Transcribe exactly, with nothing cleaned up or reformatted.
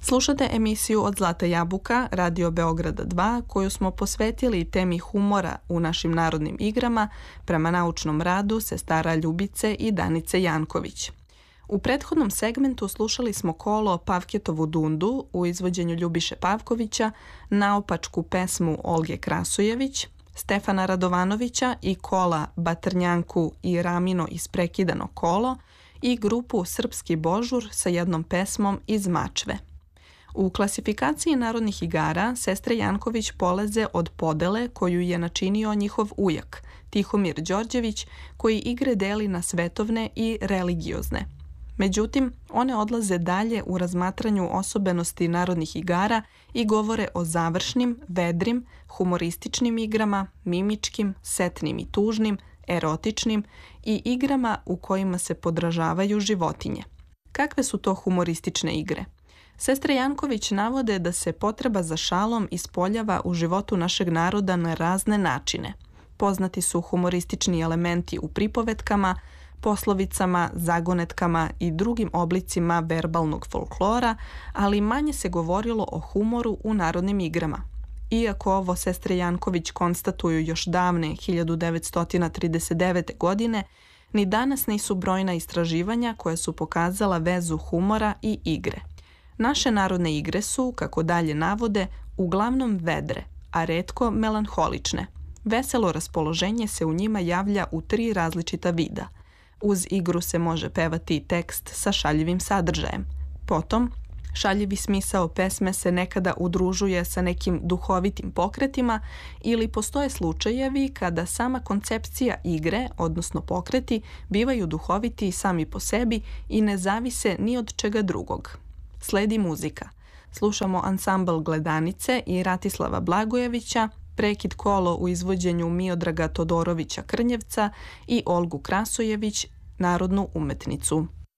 Slušate emisiju Od zlata jabuka, Radio Beograda dva, koju smo posvetili temi humora u našim narodnim igrama prema naučnom radu sestara Ljubice i Danice Janković. U prethodnom segmentu slušali smo kolo Pavketovu dundu u izvođenju Ljubiše Pavkovića, naopačku pesmu Olge Krasojević, Stefana Radovanovića i kola Batrnjanku i Ramino isprekidano kolo i grupu Srpski božur sa jednom pesmom iz Mačve. U klasifikaciji narodnih igara sestre Janković polaze od podele koju je načinio njihov ujak, Tihomir Đorđević, koji igre deli na svetovne i religiozne. Međutim, one odlaze dalje u razmatranju osobenosti narodnih igara i govore o završnim, vedrim, humorističnim igrama, mimičkim, setnim i tužnim, erotičnim i igrama u kojima se podražavaju životinje. Kakve su to humoristične igre? Sestre Janković navode da se potreba za šalom ispoljava u životu našeg naroda na razne načine. Poznati su humoristični elementi u pripovetkama, poslovicama, zagonetkama i drugim oblicima verbalnog folklora, ali manje se govorilo o humoru u narodnim igrama. Iako ovo sestre Janković konstatuju još davne hiljadu devetsto trideset devete. godine, ni danas nisu brojna istraživanja koja su pokazala vezu humora i igre. Naše narodne igre su, kako dalje navode, uglavnom vedre, a retko melanholične. Veselo raspoloženje se u njima javlja u tri različita vida. Uz igru se može pevati tekst sa šaljivim sadržajem. Potom, šaljivi smisao pesme se nekada udružuje sa nekim duhovitim pokretima ili postoje slučajevi kada sama koncepcija igre, odnosno pokreti, bivaju duhoviti sami po sebi i ne zavise ni od čega drugog. Sledi muzika. Slušamo ansambl Gledanice i Ratislava Blagojevića, prekid kolo u izvođenju Miodraga Todorovića Krnjevca i Olgu Krasojević, narodnu umetnicu.